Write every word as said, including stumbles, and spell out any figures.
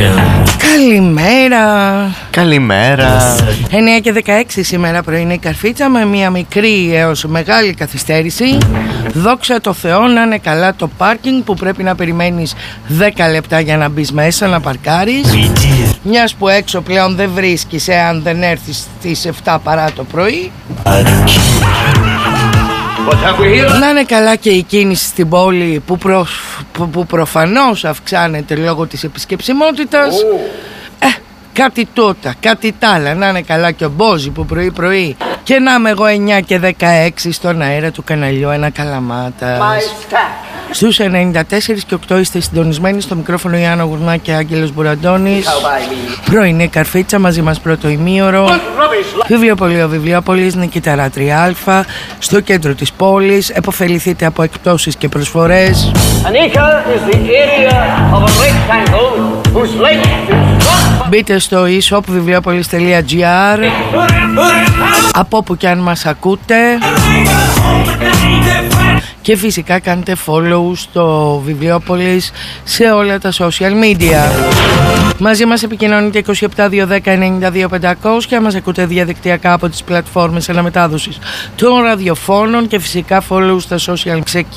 Καλημέρα. Καλημέρα. εννιά και δεκαέξι σήμερα πρωινή Καρφίτσα, με μια μικρή έως μεγάλη καθυστέρηση. Δόξα τω Θεώ να είναι καλά το πάρκινγκ, που πρέπει να περιμένεις δέκα λεπτά για να μπεις μέσα να παρκάρεις. Μιας που έξω πλέον δεν βρίσκεις εάν δεν έρθεις στις επτά παρά το πρωί. Να είναι καλά και η κίνηση στην πόλη, που, προ, που, που προφανώς αυξάνεται λόγω της επισκεψιμότητας. Ε, κάτι τούτα, κάτι τ' άλλα. Να είναι καλά και ο Μπόζη που πρωί πρωί. Και να είμαι εγώ εννιά και δεκαέξι στον αέρα του καναλιού Ένα Καλαμάτας. Στους ενενήντα τέσσερα και οκτώ είστε συντονισμένοι, στο μικρόφωνο Ιάννα Γουρνά και Άγγελος Μπουραντώνης. Πρωινή Καρφίτσα, μαζί μας πρώτο ημίωρο. Βιβλιοπωλείο Βιβλιόπολης, Νικήταρα τρία Α, στο κέντρο της πόλης. Εποφεληθείτε από εκπτώσεις και προσφορές. Μπείτε στο e-shop βιβλιόπολης τελεία gr, από όπου και αν μας ακούτε. Και φυσικά κάντε follow στο Βιβλιόπολης σε όλα τα social media. Μαζί μας επικοινωνείτε είκοσι επτά δύο δέκα ενενήντα δύο πεντακόσια και μας ακούτε διαδικτυακά από τις πλατφόρμες αναμετάδοσης των ραδιοφώνων. Και φυσικά follow στα social media.